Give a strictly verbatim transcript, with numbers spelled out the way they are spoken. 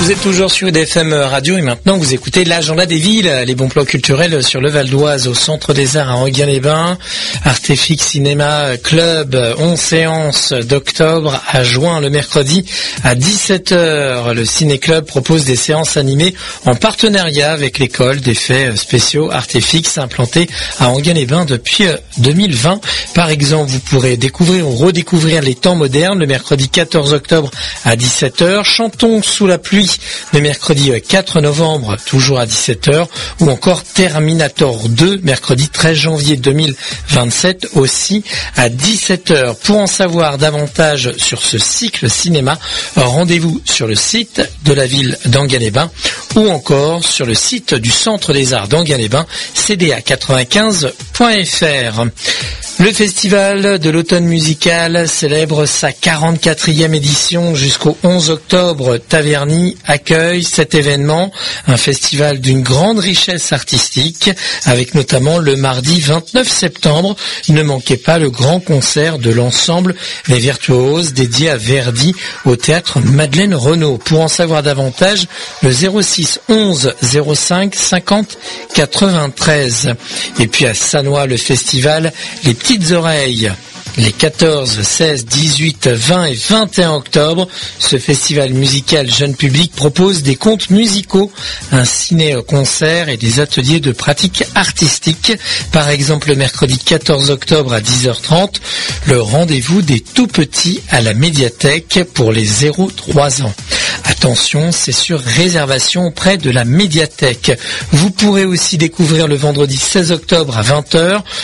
Vous êtes toujours sur D F M Radio et maintenant vous écoutez l'agenda des villes, les bons plans culturels sur le Val d'Oise, au Centre des Arts à Enghien-les-Bains. Artefix Cinéma Club, onze séances d'octobre à juin, le mercredi à dix-sept heures. Le Ciné Club propose des séances animées en partenariat avec l'école d'effets spéciaux Artefix implantée à Enghien-les-Bains depuis deux mille vingt. Par exemple, vous pourrez découvrir ou redécouvrir les temps modernes le mercredi quatorze octobre à dix-sept heures. Chantons sous la pluie le mercredi quatre novembre, toujours à dix-sept heures, ou encore Terminator deux, mercredi treize janvier deux mille vingt-sept, aussi à dix-sept heures. Pour en savoir davantage sur ce cycle cinéma, rendez-vous sur le site de la ville d'Enghien-les-Bains ou encore sur le site du Centre des Arts d'Enghien-les-Bains, c d a quatre-vingt-quinze point f r. Le festival de l'automne musical célèbre sa quarante-quatrième édition jusqu'au onze octobre. Taverny accueille cet événement, un festival d'une grande richesse artistique, avec notamment le mardi vingt-neuf septembre. Ne manquez pas le grand concert de l'ensemble Les Virtuoses dédié à Verdi au théâtre Madeleine Renaud. Pour en savoir davantage, le zéro six onze zéro cinq cinquante quatre-vingt-treize. Et puis à Sannois, le festival Les Petites Oreilles. Les quatorze, seize, dix-huit, vingt et vingt et un octobre, ce festival musical jeune public propose des contes musicaux, un ciné-concert et des ateliers de pratique artistique. Par exemple, le mercredi quatorze octobre à dix heures trente, le rendez-vous des tout-petits à la médiathèque pour les zéro trois ans. Attention, c'est sur réservation auprès de la médiathèque. Vous pourrez aussi découvrir le vendredi seize octobre à vingt heures